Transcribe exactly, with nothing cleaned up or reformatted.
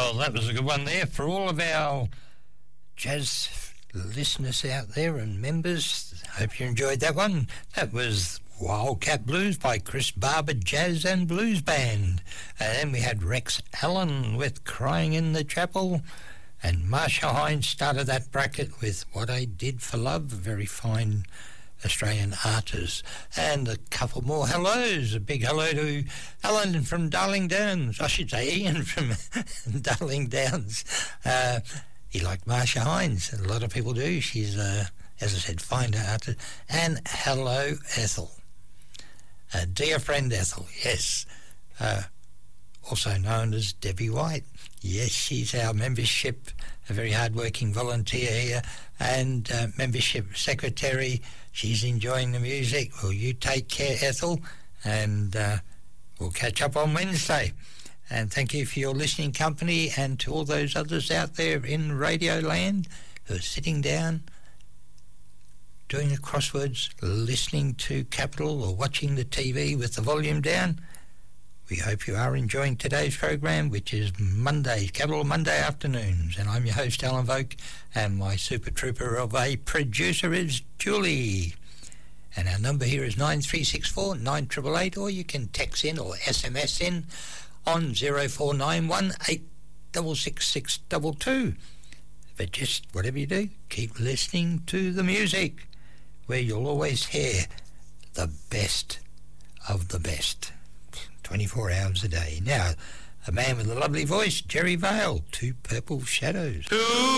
Well, that was a good one there for all of our jazz listeners out there and members. Hope you enjoyed that one. That was Wildcat Blues by Chris Barber Jazz and Blues Band. And then we had Rex Allen with Crying in the Chapel. And Marsha Hines started that bracket with What I Did for Love, a very fine Australian artist. And a couple more hellos. A big hello to Alan from Darling Downs. I should say Ian from Darling Downs. Uh, he liked Marsha Hines. A lot of people do. She's, uh, as I said, fine artist. And hello, Ethel. Uh, dear friend Ethel, yes. Uh, also known as Debbie White. Yes, she's our membership, a very hard-working volunteer here, and uh, membership secretary. She's enjoying the music. Well, you take care, Ethel, and uh, we'll catch up on Wednesday. And thank you for your listening company, and to all those others out there in Radio Land who are sitting down, doing the crosswords, listening to Capital or watching the T V with the volume down. We hope you are enjoying today's program, which is Monday, Capital Monday afternoons. And I'm your host, Alan Voke, and my super trooper of a producer is Julie. And our number here is nine three six four, nine eight eight eight, or you can text in or S M S in on zero four nine one, eight six six six two two. But just whatever you do, keep listening to the music, where you'll always hear the best of the best. twenty-four hours a day. Now, a man with a lovely voice, Jerry Vale, Two Purple Shadows. Two